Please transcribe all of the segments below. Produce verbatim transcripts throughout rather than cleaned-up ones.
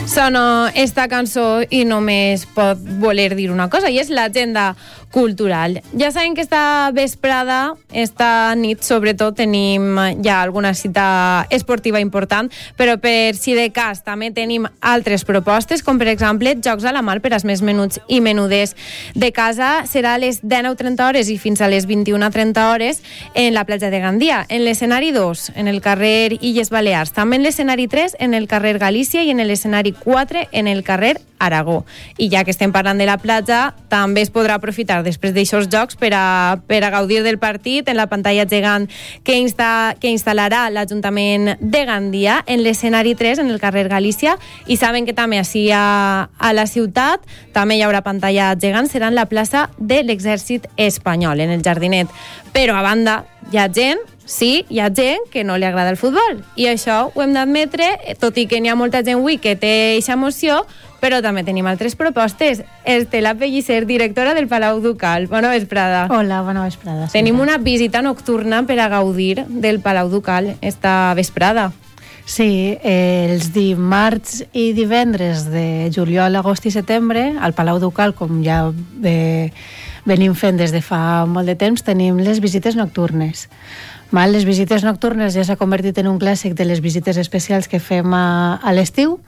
Sona esta cançó i només pot voler dir una cosa, i és l'agenda cultural. Ja sabem que esta vesprada, esta nit sobretot, tenim ja alguna cita esportiva important, però per si de cas també tenim altres propostes, com per exemple Jocs a la Mar per als més menuts i menudes de casa. Serà a les dinou trenta hores i fins a les vint-i-una trenta hores en la platja de Gandia, en l'escenari dos, en el carrer Illes Balears, també en l'escenari tres, en el carrer Galícia, i en l'escenari quatre, en el carrer Aragó. I ja que estem parlant de la platja, també es podrà aprofitar després d'aixòs jocs per a, per a gaudir del partit en la pantalla gegant que, insta, que instal·larà l'Ajuntament de Gandia en l'escenari tres, en el carrer Galícia, i saben que també així a, a la ciutat també hi haurà pantalla gegant, serà en la plaça de l'Exèrcit Espanyol, en el Jardinet. Però a banda, hi ha gent Sí, hi ha gent que no li agrada el futbol, i això ho hem d'admetre, tot i que n'hi ha molta gent avui que té aquesta emoció, però també tenim altres propostes. Estela Pellicer, directora del Palau Ducal. Bona vesprada. Hola, bona vesprada. Tenim una visita nocturna per a gaudir del Palau Ducal esta vesprada. Sí, eh, els dimarts i divendres de juliol, agost i setembre, al Palau Ducal, com ja ve, venim fent des de fa molt de temps, tenim les visites nocturnes. Mal, les visites nocturnes ja s'ha convertit en un clàssic de les visites especials que fem a, a l'estiu,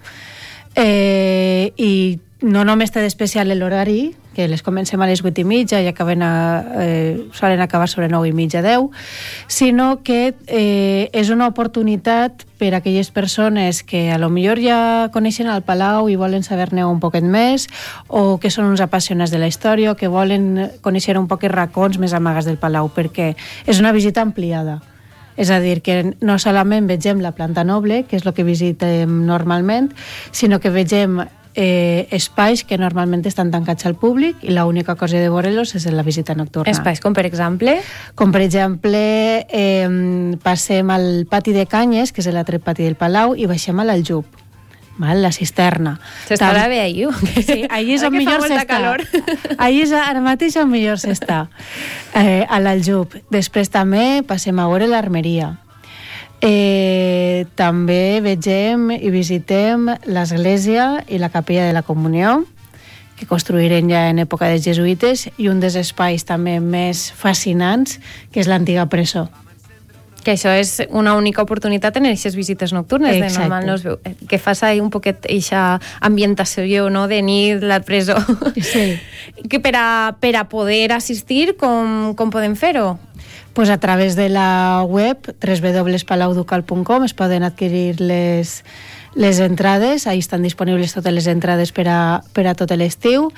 eh, i no només té d'especial l'horari, que les comencem a les vuit i mitja i acaben a, eh, solen acabar sobre nou i mitja, deu, sinó que eh, és una oportunitat per a aquelles persones que a lo millor ja coneixen el Palau i volen saber-ne un poquet més, o que són uns apassionats de la història, o que volen conèixer un poc els racons més amagats del Palau, perquè és una visita ampliada. És a dir, que no solament vegem la planta noble, que és el que visitem normalment, sinó que vegem Eh, espais que normalment estan tancats al públic i l'única cosa de veure-los és en la visita nocturna. Espais com per exemple? Com per exemple eh, passem al pati de Canyes, que és l'altre pati del Palau, i baixem a l'Aljub, val? La cisterna. S'estarà bé allí? Sí, allí és on millor s'està. Allí és ara mateix on millor s'està, eh, a l'Aljub. Després també passem a veure l'Armeria. Eh, també vegem i visitem l'església i la capella de la Comunió, que construïren ja en època dels jesuïtes, i un dels espais també més fascinants, que és l'antiga presó. Que això és una única oportunitat en aquestes visites nocturnes. De normal no es veu, que fas ahí un poquet eixa ambientació, no?, de nit, la presó. Sí. Que per a, per a poder assistir, com, com podem fer-ho? Pues a través de la web w w w punt palau ducal punt com es poden adquirir les, les entrades. Ahí estan disponibles totes les entrades per a, per a tot l'estiu.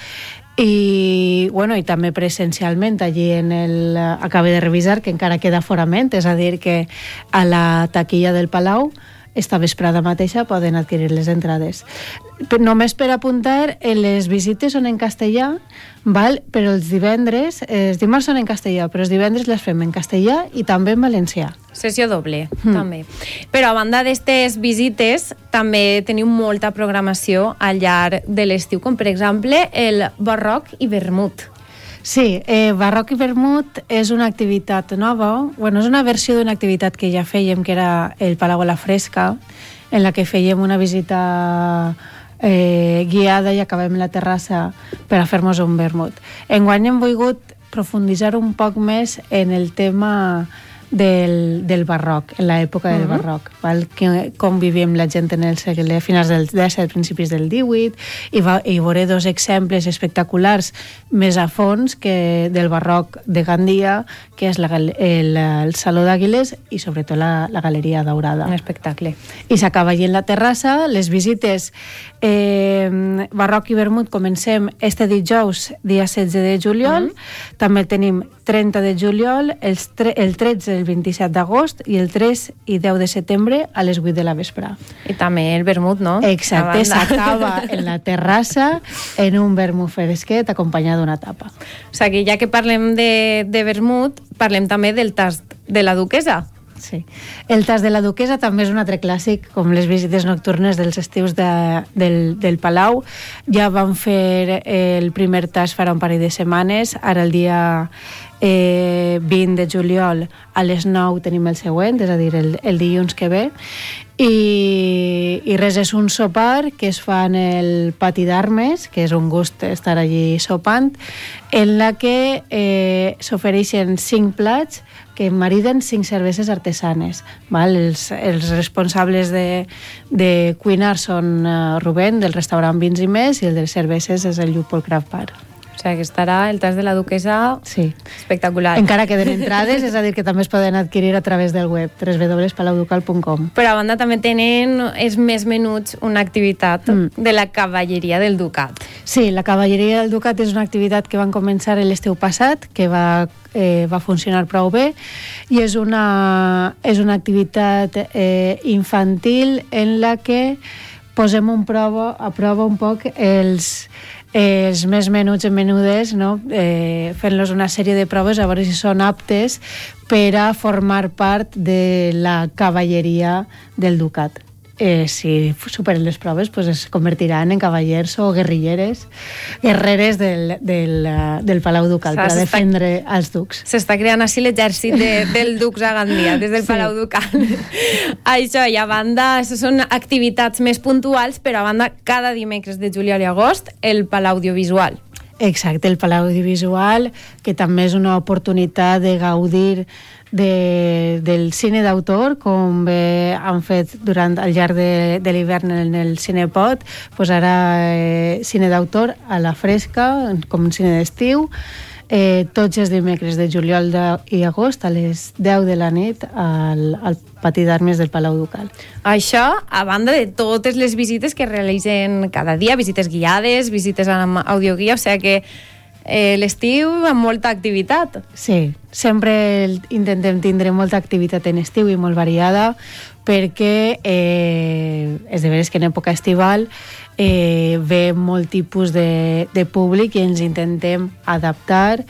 I, bueno, i també presencialment allí en el, acabe de revisar que encara queda aforament, és a dir, que a la taquilla del Palau esta vesprada mateixa poden adquirir les entrades. Només per apuntar, les visites són en castellà, val? Però els divendres, els dimarts són en castellà, però els divendres les fem en castellà i també en valencià. Sessió doble, mm. també. Però a banda d'aquestes visites, també teniu molta programació al llarg de l'estiu, com per exemple el barroc i vermut. Sí, eh, barroc i vermut és una activitat nova, bueno, és una versió d'una activitat que ja fèiem, que era el Palau a la Fresca, en la que fèiem una visita eh, guiada i acabem la terrassa per a fer-nos un vermut. Enguany hem volgut profunditzar un poc més en el tema del, del barroc, en l'època del uh-huh. barroc, val? Que, com vivíem la gent en el segle, finals del disset, principis del divuit, i, va, i veuré dos exemples espectaculars més a fons que del barroc de Gandia, que és la, el, el Saló d'Àguiles i sobretot la, la Galeria Daurada. Un espectacle. I s'acaba allí en la terrassa. Les visites eh, barroc i vermut comencem este dijous, dia setze de juliol. Uh-huh. També tenim trenta de juliol, el, tre- el tretze, el vint-i-set d'agost i el tres i deu de setembre a les vuit de la vespre. I també el vermut, no? Exacte, s'acaba en la terrassa en un vermut fresquet acompanyat d'una tapa. O sigui, ja que parlem de, de vermut, parlem també del tast de la duquesa. Sí. El tas de la duquesa també és un altre clàssic, com les visites nocturnes dels estius de, del, del Palau. Ja vam fer el primer tas farà un parell de setmanes, ara el dia eh, vint de juliol a les nou tenim el següent, és a dir, el, el dilluns que ve, i, i res, és un sopar que es fa en el pati d'armes, que és un gust estar allí sopant, en la que eh, s'ofereixen cinc plats que mariden cinc cerveses artesanes. Val? Els, els responsables de, de cuinar són uh, Rubén, del restaurant Vins i Més, i el de cerveses és el Llupol Craft Bar. O sigui que estarà el tas de la duquesa sí. espectacular. Encara queden entrades, és a dir, que també es poden adquirir a través del web w w w punt palau ducal punt com. Però a banda també tenen, és més menuts, una activitat mm. de la cavalleria del Ducat. Sí, la cavalleria del Ducat és una activitat que van començar l'estiu passat, que va, eh, va funcionar prou bé, i és una, és una activitat eh, infantil en la que posem un prova, a prova un poc els els més menuts i menudes, no? eh, fent-los una sèrie de proves a veure si són aptes per a formar part de la cavalleria del Ducat. Eh, si superen les proves, pues es convertiran en cavallers o guerrilleres, guerreres del, del, del Palau Ducal per a defendre els ducs. S'està creant així l'exèrcit de, del ducs a Gandia, des del sí. Palau Ducal. Això, i a banda, això són activitats més puntuals, però a banda, cada dimecres de juliol i agost, el Palau Audiovisual. Exacte, el Palau Audiovisual, que també és una oportunitat de gaudir de, del cine d'autor, com bé han fet durant el llarg de, de l'hivern en el Cinepot, pues ara eh, cine d'autor a la fresca, com cine d'estiu, eh, tots els dimecres de juliol de, i agost a les deu de la nit al, al pati d'armes del Palau Ducal. Això, a banda de totes les visites que realitzen cada dia, visites guiades, visites amb audioguia, o sigui que eh, l'estiu amb molta activitat. Sí, sempre intentem tindre molta activitat en estiu i molt variada, perquè eh, és de veres que en època estival eh, ve molt tipus de, de públic i ens intentem adaptar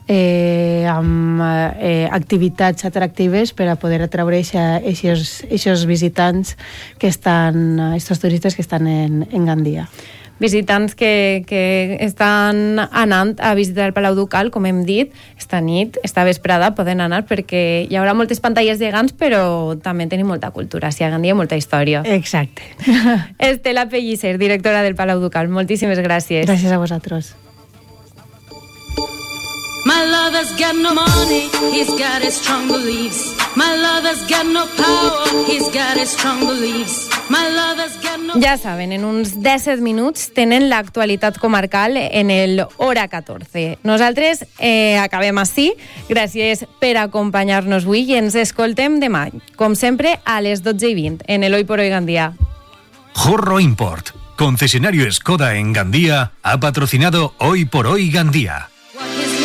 Eh, amb eh, activitats atractives per a poder atraure aquests visitants que estan, aquests turistes que estan en, en Gandia. Visitants que, que estan anant a visitar el Palau Ducal, com hem dit, esta nit, esta vesprada, poden anar perquè hi haurà moltes pantalles gegants, però també tenim molta cultura, si a Gandia molta història. Exacte. Estela Pellicer, directora del Palau Ducal, moltíssimes gràcies. Gràcies a vosaltres. My lover's got no money, he's got his strong beliefs. My lover's got no power, he's got his strong beliefs. My lover's got no... Ja saben, en uns disset minuts tenen l'actualitat comarcal en el Hora catorze. Nosaltres eh, acabem així. Gràcies per acompanyar-nos avui i ens escoltem demà, com sempre, a les dotze i vint, en el Hoy por Hoy Gandia. Jorro Import, concesionario Skoda en Gandía, ha patrocinado Hoy por Hoy Gandía.